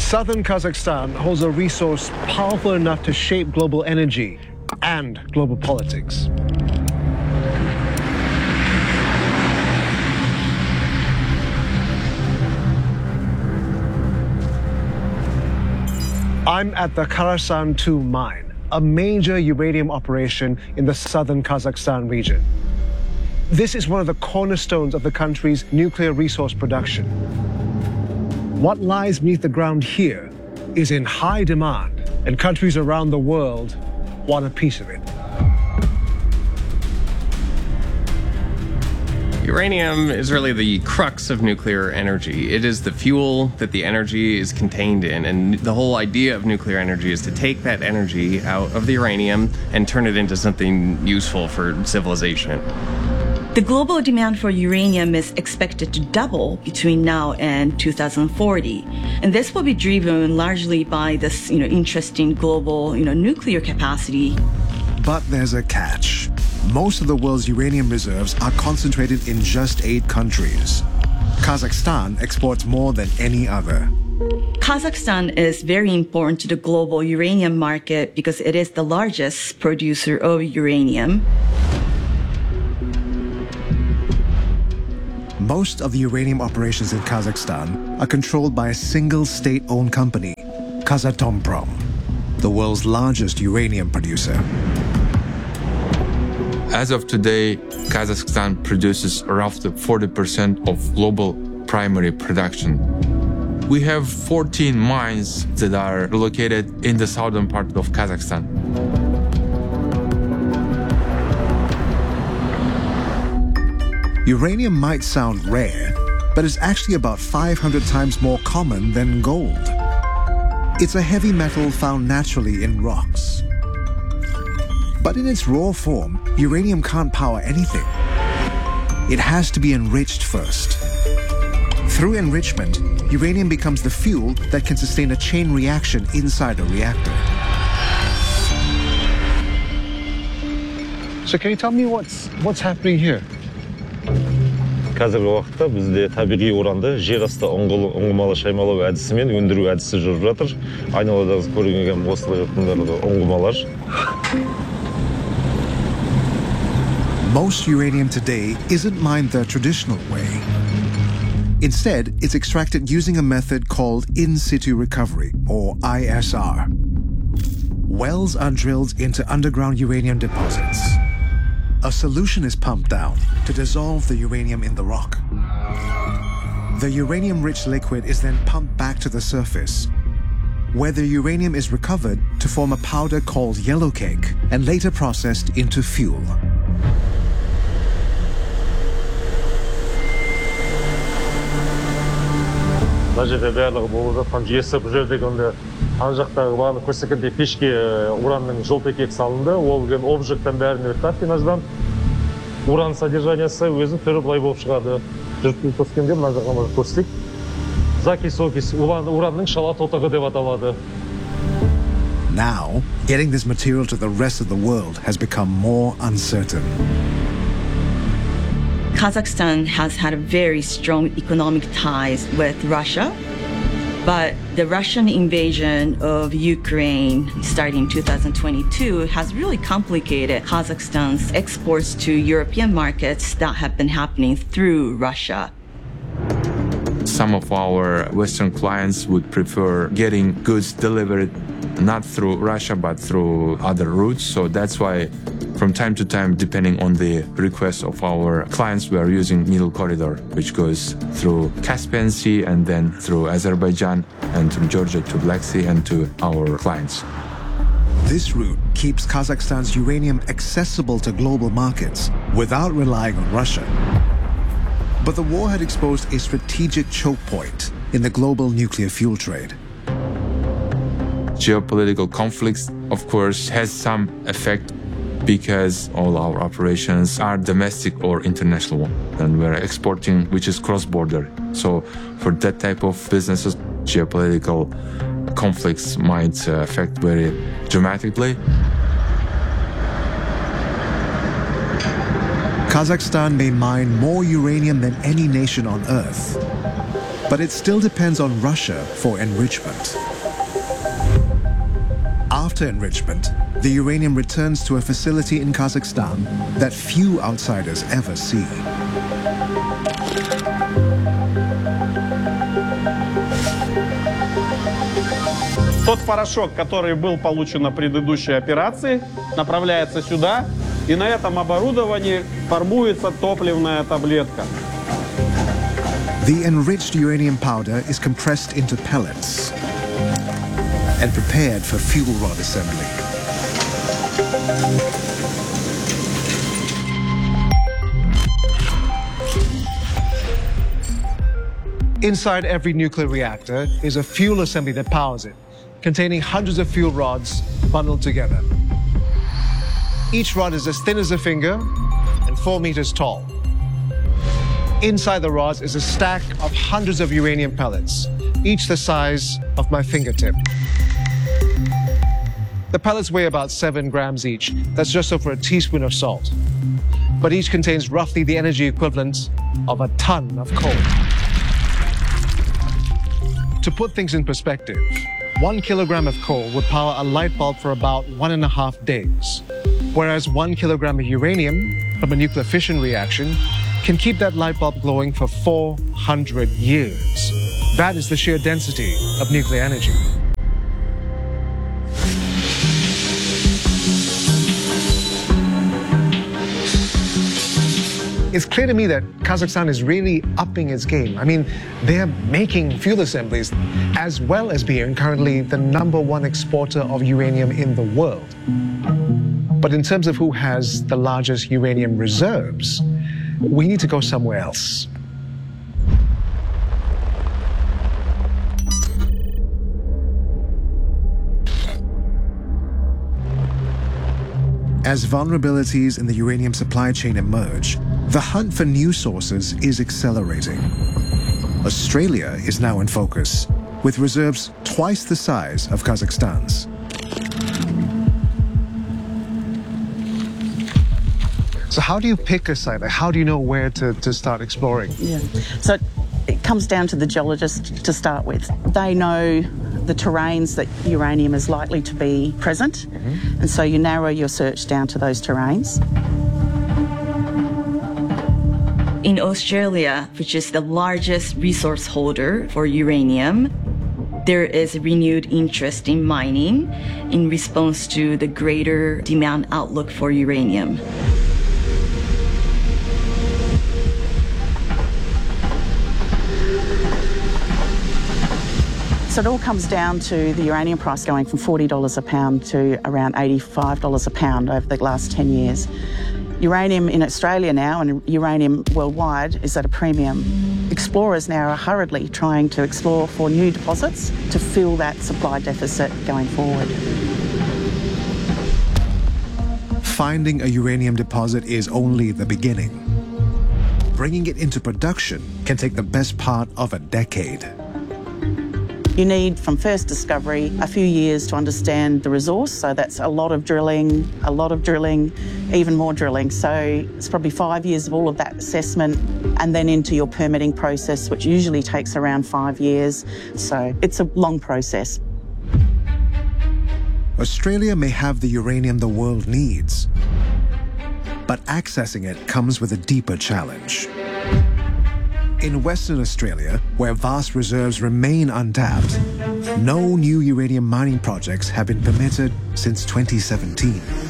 Southern Kazakhstan holds a resource powerful enough to shape global energy and global politics. I'm at the Karasan 2 mine, a major uranium operation in the southern Kazakhstan region. This is one of the cornerstones of the country's nuclear resource production. What lies beneath the ground here is in high demand, and countries around the world want a piece of it. Uranium is really the crux of nuclear energy. It is the fuel that the energy is contained in, and the whole idea of nuclear energy is to take that energy out of the uranium and turn it into something useful for civilization. The global demand for uranium is expected to double between now and 2040. And this will be driven largely by this, interesting global, nuclear capacity. But there's a catch. Most of the world's uranium reserves are concentrated in just 8 countries. Kazakhstan exports more than any other. Kazakhstan is very important to the global uranium market because it is the largest producer of uranium. Most of the uranium operations in Kazakhstan are controlled by a single state-owned company, Kazatomprom, the world's largest uranium producer. As of today, Kazakhstan produces roughly 40% of global primary production. We have 14 mines that are located in the southern part of Kazakhstan. Uranium might sound rare, but it's actually about 500 times more common than gold. It's a heavy metal found naturally in rocks. But in its raw form, uranium can't power anything. It has to be enriched first. Through enrichment, uranium becomes the fuel that can sustain a chain reaction inside a reactor. So can you tell me what's happening here? Қазіргі уақытта бізде табиғи уранды жер асты ұңғымалы шаймалау әдісімен өндіру әдісі жүріп жатыр. Айналада көрген осылай жатқандары ұңғымалар. Most uranium today isn't mined the traditional way. Instead, it's extracted using a method called in-situ recovery, or ISR. Wells are drilled into underground uranium deposits. A solution is pumped down to dissolve the uranium in the rock. The uranium-rich liquid is then pumped back to the surface, where the uranium is recovered to form a powder called yellowcake and later processed into fuel. Мына жерде барлығы болып жатқан жүйесі бұл жердегі ана жақтағы барлық көрсеткендей пешке уранның жолтекек салынды. Ол обжектен бәрін өтті афинаждан. Уран содержаниясы өзі түрі былай болып шығады. Жүріп көрсеткенде мына жаққа көрсек. Закись-окись уранның шала тотығы деп аталады. Now, getting this material to the rest of the world has become more uncertain. Kazakhstan has had very strong economic ties with Russia, but the Russian invasion of Ukraine starting 2022 has really complicated Kazakhstan's exports to European markets that have been happening through Russia. Some of our Western clients would prefer getting goods delivered not through Russia but through other routes, so that's why from time to time, depending on the request of our clients, we are using Middle Corridor, which goes through Caspian Sea and then through Azerbaijan and from Georgia to Black Sea and to our clients. This route keeps Kazakhstan's uranium accessible to global markets without relying on Russia. But the war had exposed a strategic choke point in the global nuclear fuel trade. Geopolitical conflicts, of course, has some effect because all our operations are domestic or international, and we're exporting, which is cross-border. So for that type of businesses, geopolitical conflicts might affect very dramatically. Kazakhstan may mine more uranium than any nation on Earth. But it still depends on Russia for enrichment. After enrichment, the uranium returns to a facility in Kazakhstan that few outsiders ever see. Тот порошок, который был получен на предыдущей операции, направляется сюда, и на этом оборудовании формуется топливная таблетка. The enriched uranium powder is compressed into pellets and prepared for fuel rod assembly. Inside every nuclear reactor is a fuel assembly that powers it, containing hundreds of fuel rods bundled together. Each rod is as thin as a finger and 4 meters tall. Inside the rods is a stack of hundreds of uranium pellets, each the size of my fingertip. The pellets weigh about 7 grams each. That's just over a teaspoon of salt. But each contains roughly the energy equivalent of a ton of coal. To put things in perspective, 1 kilogram of coal would power a light bulb for about 1.5 days, whereas 1 kilogram of uranium from a nuclear fission reaction can keep that light bulb glowing for 400 years. That is the sheer density of nuclear energy. It's clear to me that Kazakhstan is really upping its game. I mean, they're making fuel assemblies as well as being currently the #1 exporter of uranium in the world. But in terms of who has the largest uranium reserves, we need to go somewhere else. As vulnerabilities in the uranium supply chain emerge, the hunt for new sources is accelerating. Australia is now in focus, with reserves twice the size of Kazakhstan's. So how do you pick a site? How do you know where to start exploring? Yeah. So it comes down to the geologist to start with. They know the terrains that uranium is likely to be present, and so you narrow your search down to those terrains. In Australia, which is the largest resource holder for uranium, there is a renewed interest in mining in response to the greater demand outlook for uranium. So it all comes down to the uranium price going from $40 a pound to around $85 a pound over the last 10 years. Uranium in Australia now and uranium worldwide is at a premium. Explorers now are hurriedly trying to explore for new deposits to fill that supply deficit going forward. Finding a uranium deposit is only the beginning. Bringing it into production can take the best part of a decade. You need, from first discovery, a few years to understand the resource. So that's a lot of drilling, even more drilling. So it's probably 5 years of all of that assessment and then into your permitting process, which usually takes around 5 years. So it's a long process. Australia may have the uranium the world needs, but accessing it comes with a deeper challenge. In Western Australia, where vast reserves remain untapped, no new uranium mining projects have been permitted since 2017.